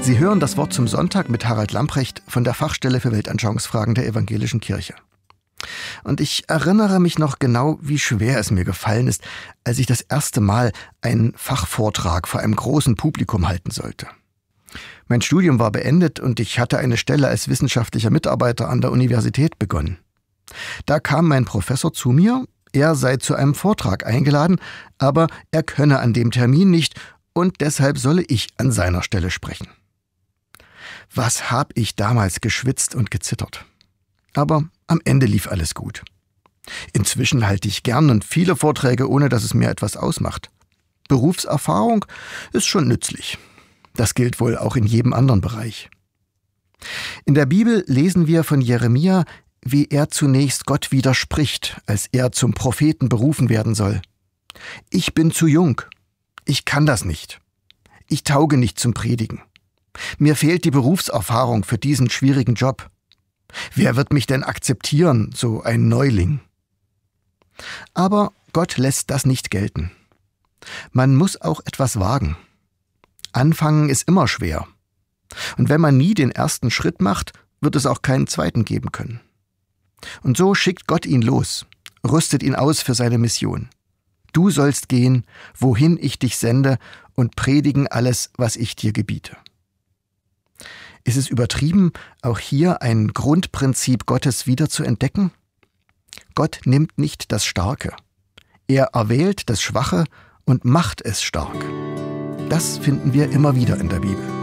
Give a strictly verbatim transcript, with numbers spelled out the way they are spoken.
Sie hören das Wort zum Sonntag mit Harald Lamprecht von der Fachstelle für Weltanschauungsfragen der Evangelischen Kirche. Und ich erinnere mich noch genau, wie schwer es mir gefallen ist, als ich das erste Mal einen Fachvortrag vor einem großen Publikum halten sollte. Mein Studium war beendet und ich hatte eine Stelle als wissenschaftlicher Mitarbeiter an der Universität begonnen. Da kam mein Professor zu mir, er sei zu einem Vortrag eingeladen, aber er könne an dem Termin nicht und deshalb solle ich an seiner Stelle sprechen. Was hab ich damals geschwitzt und gezittert. Aber am Ende lief alles gut. Inzwischen halte ich gern und viele Vorträge, ohne dass es mir etwas ausmacht. Berufserfahrung ist schon nützlich. Das gilt wohl auch in jedem anderen Bereich. In der Bibel lesen wir von Jeremia, wie er zunächst Gott widerspricht, als er zum Propheten berufen werden soll. Ich bin zu jung. Ich kann das nicht. Ich tauge nicht zum Predigen. Mir fehlt die Berufserfahrung für diesen schwierigen Job. Wer wird mich denn akzeptieren, so ein Neuling? Aber Gott lässt das nicht gelten. Man muss auch etwas wagen. Anfangen ist immer schwer. Und wenn man nie den ersten Schritt macht, wird es auch keinen zweiten geben können. Und so schickt Gott ihn los, rüstet ihn aus für seine Mission. Du sollst gehen, wohin ich dich sende, und predigen alles, was ich dir gebiete. Ist es übertrieben, auch hier ein Grundprinzip Gottes wieder zu entdecken? Gott nimmt nicht das Starke. Er erwählt das Schwache und macht es stark. Das finden wir immer wieder in der Bibel.